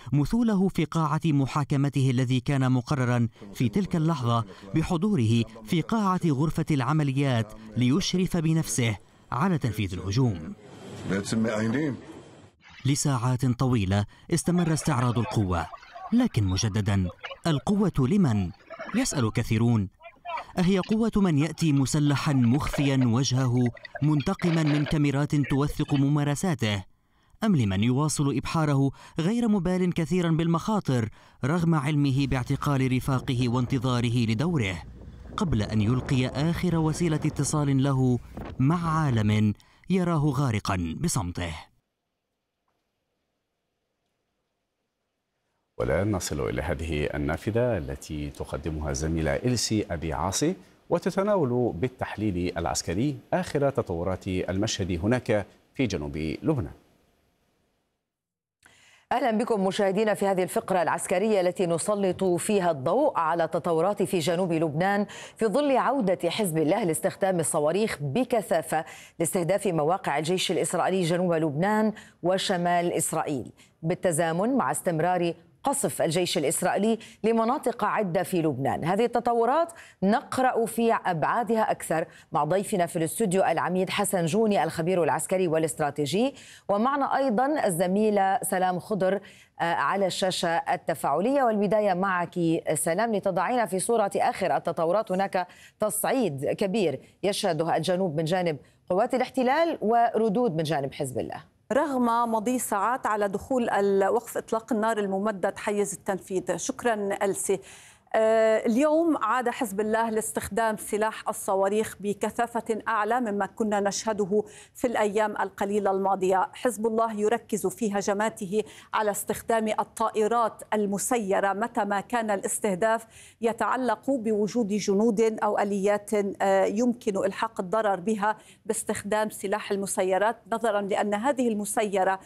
مثوله في قاعة محاكمته الذي كان مقررا في تلك اللحظة بحضوره في قاعة غرفة العمليات ليشرف بنفسه على تنفيذ الهجوم. لساعات طويلة استمر استعراض القوة، لكن مجددا القوة لمن؟ يسأل كثيرون. أهي قوة من يأتي مسلحا مخفيا وجهه منتقما من كاميرات توثق ممارساته، أم لمن يواصل إبحاره غير مبال كثيرا بالمخاطر رغم علمه باعتقال رفاقه وانتظاره لدوره قبل أن يلقي آخر وسيلة اتصال له مع عالم يراه غارقا بصمته؟ والآن نصل إلى هذه النافذة التي تقدمها الزميلة إلسي أبي عاصي، وتتناول بالتحليل العسكري آخر تطورات المشهد هناك في جنوب لبنان. أهلا بكم مشاهدينا في هذه الفقرة العسكرية التي نسلط فيها الضوء على التطورات في جنوب لبنان في ظل عودة حزب الله لاستخدام الصواريخ بكثافة لاستهداف مواقع الجيش الإسرائيلي جنوب لبنان وشمال إسرائيل، بالتزامن مع استمرار قصف الجيش الإسرائيلي لمناطق عدة في لبنان. هذه التطورات نقرأ في أبعادها أكثر مع ضيفنا في الاستوديو العميد حسن جوني الخبير العسكري والاستراتيجي، ومعنا أيضا الزميلة سلام خضر على الشاشة التفاعلية. والبداية معك سلام لتضعينا في صورة آخر التطورات. هناك تصعيد كبير يشهده الجنوب من جانب قوات الاحتلال وردود من جانب حزب الله رغم مضي ساعات على دخول وقف إطلاق النار الممدد حيز التنفيذ. شكرا ألسي. اليوم عاد حزب الله لاستخدام سلاح الصواريخ بكثافة أعلى مما كنا نشهده في الأيام القليلة الماضية. حزب الله يركز في هجماته على استخدام الطائرات المسيرة متى ما كان الاستهداف يتعلق بوجود جنود أو آليات يمكن إلحاق الضرر بها باستخدام سلاح المسيرات، نظرا لأن هذه المسيرة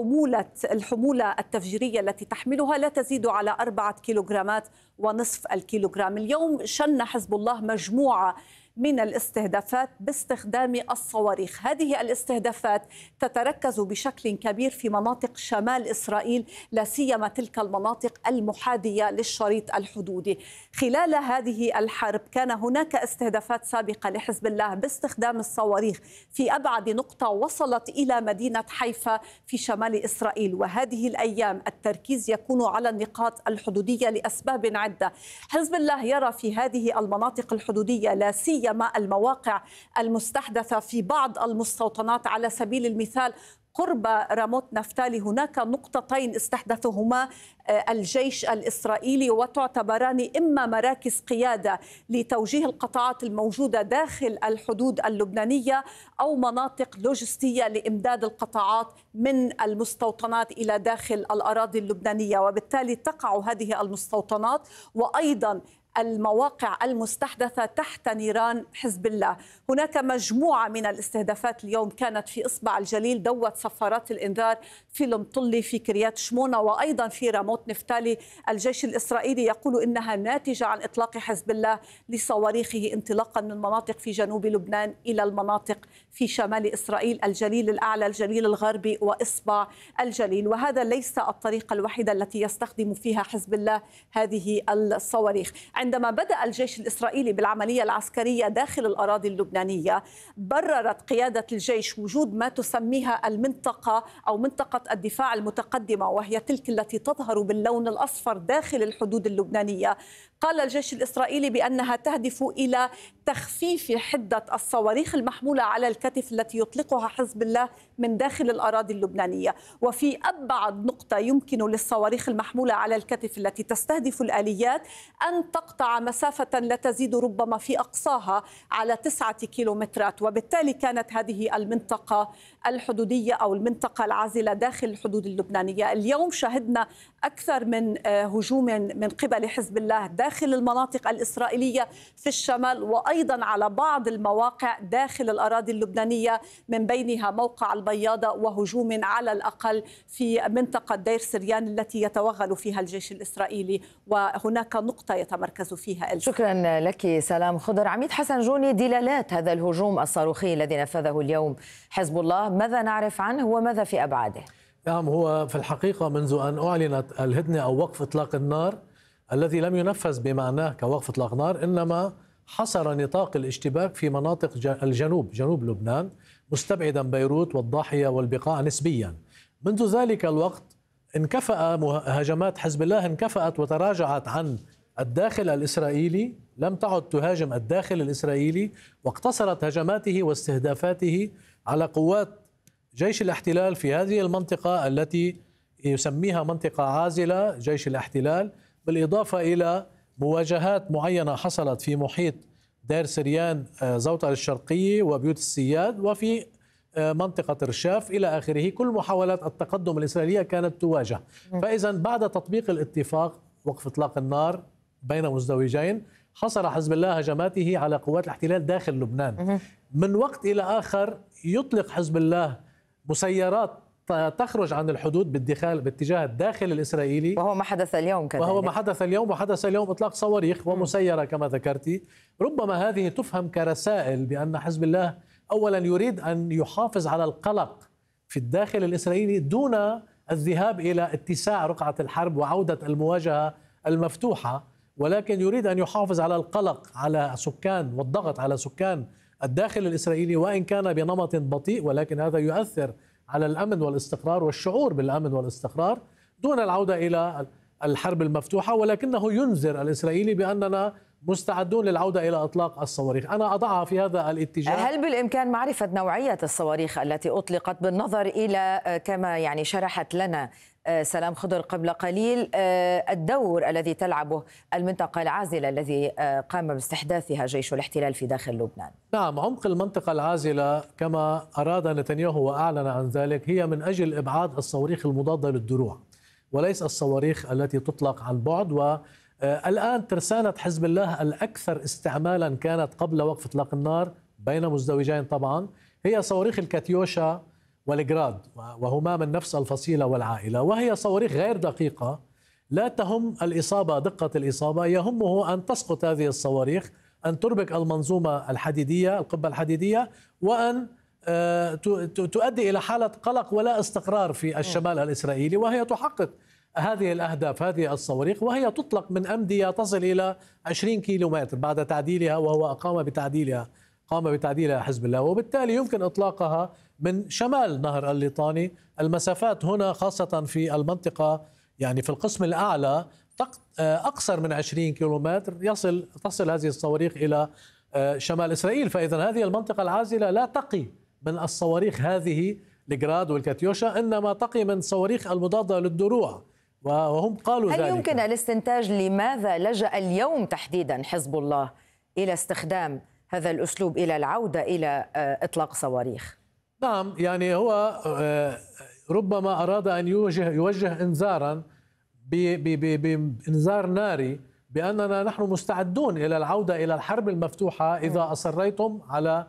الحمولة التفجيرية التي تحملها لا تزيد على 4 كيلوغرامات ونصف الكيلوغرام. اليوم شن حزب الله مجموعة من الاستهدافات باستخدام الصواريخ. هذه الاستهدافات تتركز بشكل كبير في مناطق شمال إسرائيل، لا سيما تلك المناطق المحاذية للشريط الحدودي. خلال هذه الحرب كان هناك استهدافات سابقة لحزب الله باستخدام الصواريخ في أبعد نقطة وصلت إلى مدينة حيفا في شمال إسرائيل، وهذه الأيام التركيز يكون على النقاط الحدودية لأسباب عدة. حزب الله يرى في هذه المناطق الحدودية لا سيما المواقع المستحدثة في بعض المستوطنات، على سبيل المثال قرب راموت نفتالي هناك نقطتين استحدثهما الجيش الإسرائيلي وتعتبران إما مراكز قيادة لتوجيه القطاعات الموجودة داخل الحدود اللبنانية أو مناطق لوجستية لإمداد القطاعات من المستوطنات إلى داخل الأراضي اللبنانية، وبالتالي تقع هذه المستوطنات وأيضا المواقع المستحدثة تحت نيران حزب الله. هناك مجموعة من الاستهدافات اليوم كانت في إصبع الجليل، دوت صفارات الإنذار في المطلي، في كريات شمونة، وأيضا في راموت نفتالي. الجيش الإسرائيلي يقول إنها ناتجة عن إطلاق حزب الله لصواريخه انطلاقا من مناطق في جنوب لبنان إلى المناطق في شمال إسرائيل، الجليل الأعلى، الجليل الغربي، وإصبع الجليل. وهذا ليس الطريقة الوحيدة التي يستخدم فيها حزب الله هذه الصواريخ. عندما بدأ الجيش الإسرائيلي بالعملية العسكرية داخل الأراضي اللبنانية، بررت قيادة الجيش وجود ما تسميها المنطقة أو منطقة الدفاع المتقدمة، وهي تلك التي تظهر باللون الأصفر داخل الحدود اللبنانية. قال الجيش الإسرائيلي بأنها تهدف إلى تخفيف حدة الصواريخ المحمولة على الكتف التي يطلقها حزب الله من داخل الأراضي اللبنانية. وفي أبعد نقطة يمكن للصواريخ المحمولة على الكتف التي تستهدف الآليات أن تقطع مسافة لا تزيد ربما في أقصاها على 9 كيلومترات، وبالتالي كانت هذه المنطقة الحدودية أو المنطقة العازلة داخل الحدود اللبنانية. اليوم شهدنا أكثر من هجوم من قبل حزب الله داخل المناطق الإسرائيلية في الشمال، وأيضا على بعض المواقع داخل الأراضي اللبنانية، من بينها موقع البياضة وهجوم على الأقل في منطقة دير سريان التي يتوغل فيها الجيش الإسرائيلي، وهناك نقطة يتمركز فيها. شكرا لك سلام خضر. عميد حسن جوني، دلالات هذا الهجوم الصاروخي الذي نفذه اليوم حزب الله، ماذا نعرف عنه وماذا في أبعاده؟ نعم، هو في الحقيقة منذ أن أعلنت الهدنة أو وقف إطلاق النار الذي لم ينفذ بمعناه كوقف إطلاق نار، إنما حصر نطاق الاشتباك في مناطق جنوب لبنان، مستبعدا بيروت والضاحية والبقاع نسبيا. منذ ذلك الوقت انكفأ هجمات حزب الله، انكفأت وتراجعت عن الداخل الإسرائيلي، لم تعد تهاجم الداخل الإسرائيلي، واقتصرت هجماته واستهدافاته على قوات جيش الاحتلال في هذه المنطقة التي يسميها منطقة عازلة جيش الاحتلال، بالإضافة إلى مواجهات معينة حصلت في محيط دير سريان زوطة الشرقية وبيوت السياد وفي منطقة رشاف إلى آخره. كل محاولات التقدم الإسرائيلية كانت تواجه. فإذا بعد تطبيق الاتفاق وقف إطلاق النار بين مزدوجين، حصر حزب الله هجماته على قوات الاحتلال داخل لبنان. من وقت إلى آخر يطلق حزب الله مسيرات تخرج عن الحدود باتجاه الداخل الإسرائيلي، وهو ما حدث اليوم كذلك. وهو ما حدث اليوم، وحدث اليوم إطلاق صواريخ ومسيرة كما ذكرتي. ربما هذه تفهم كرسائل بأن حزب الله أولا يريد أن يحافظ على القلق في الداخل الإسرائيلي دون الذهاب إلى اتساع رقعة الحرب وعودة المواجهة المفتوحة، ولكن يريد أن يحافظ على القلق على سكان والضغط على سكان الداخل الإسرائيلي، وإن كان بنمط بطيء، ولكن هذا يؤثر على الأمن والاستقرار والشعور بالأمن والاستقرار دون العودة إلى الحرب المفتوحة. ولكنه ينذر الإسرائيلي بأننا مستعدون للعودة إلى إطلاق الصواريخ. أنا أضعها في هذا الاتجاه. هل بالإمكان معرفة نوعية الصواريخ التي أطلقت بالنظر إلى كما يعني شرحت لنا سلام خضر قبل قليل الدور الذي تلعبه المنطقة العازلة الذي قام باستحداثها جيش الاحتلال في داخل لبنان؟ نعم، عمق المنطقة العازلة كما أراد نتنياهو وأعلن عن ذلك هي من أجل إبعاد الصواريخ المضادة للدروع وليس الصواريخ التي تطلق عن بعد. والآن ترسانة حزب الله الأكثر استعمالا كانت قبل وقف إطلاق النار بين مزدوجين طبعا هي صواريخ الكاتيوشا والجراد، وهما من نفس الفصيلة والعائلة، وهي صواريخ غير دقيقة لا تهم الإصابة دقة الإصابة، يهمه أن تسقط هذه الصواريخ، أن تربك المنظومة الحديدية القبة الحديدية، وأن تؤدي إلى حالة قلق ولا استقرار في الشمال الإسرائيلي، وهي تحقق هذه الأهداف. هذه الصواريخ وهي تطلق من أمدية تصل إلى 20 كيلومتر بعد تعديلها، وهو قام بتعديلها حزب الله، وبالتالي يمكن إطلاقها من شمال نهر الليطاني. المسافات هنا خاصة في المنطقة يعني في القسم الأعلى أقصر من 20 كيلومتر تصل هذه الصواريخ إلى شمال إسرائيل. فإذا هذه المنطقة العازلة لا تقي من الصواريخ هذه الجراد والكاتيوشا، إنما تقي من صواريخ المضادة للدروع، وهم قالوا ذلك. هل يمكن الاستنتاج لماذا لجأ اليوم تحديدا حزب الله إلى استخدام هذا الأسلوب، إلى العودة إلى إطلاق صواريخ؟ نعم، يعني هو ربما أراد أن يوجه إنذارا بإنذار ناري بأننا نحن مستعدون إلى العودة إلى الحرب المفتوحة إذا أصريتم على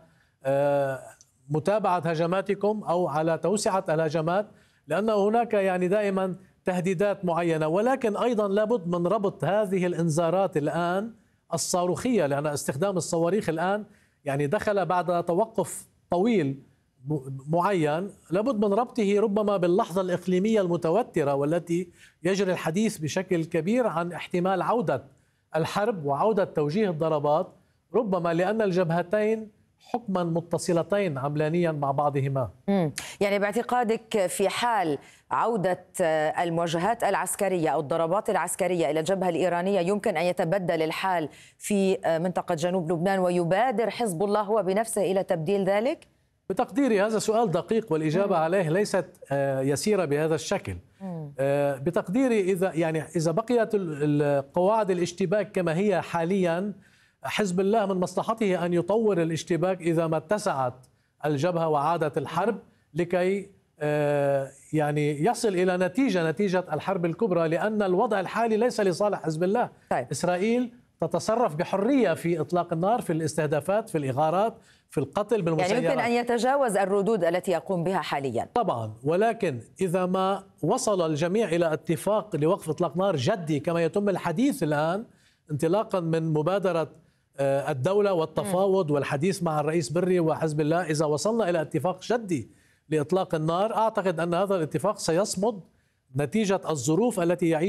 متابعة هجماتكم أو على توسعة الهجمات، لأن هناك يعني دائما تهديدات معينة. ولكن أيضا لابد من ربط هذه الإنذارات الآن الصاروخية، لأن استخدام الصواريخ الآن يعني دخل بعد توقف طويل معين، لابد من ربطه ربما باللحظة الإقليمية المتوترة والتي يجري الحديث بشكل كبير عن احتمال عودة الحرب وعودة توجيه الضربات، ربما لأن الجبهتين حكما متصلتين عملانيا مع بعضهما. يعني باعتقادك في حال عودة المواجهات العسكرية أو الضربات العسكرية إلى الجبهة الإيرانية يمكن أن يتبدل الحال في منطقة جنوب لبنان ويبادر حزب الله هو بنفسه إلى تبديل ذلك؟ بتقديري هذا سؤال دقيق والإجابة عليه ليست يسيرة بهذا الشكل. بتقديري إذا بقيت قواعد الاشتباك كما هي حاليا، حزب الله من مصلحته أن يطور الاشتباك إذا ما اتسعت الجبهة وعادت الحرب لكي يعني يصل إلى نتيجة الحرب الكبرى، لأن الوضع الحالي ليس لصالح حزب الله. طيب. إسرائيل تتصرف بحرية في إطلاق النار، في الاستهدافات، في الإغارات، في القتل بالمسيرات. يعني يمكن أن يتجاوز الردود التي يقوم بها حاليا طبعا، ولكن إذا ما وصل الجميع إلى اتفاق لوقف إطلاق نار جدي كما يتم الحديث الآن، انطلاقا من مبادرة الدولة والتفاوض والحديث مع الرئيس بري وحزب الله، إذا وصلنا إلى اتفاق جدي لإطلاق النار. أعتقد أن هذا الاتفاق سيصمد نتيجة الظروف التي يعيش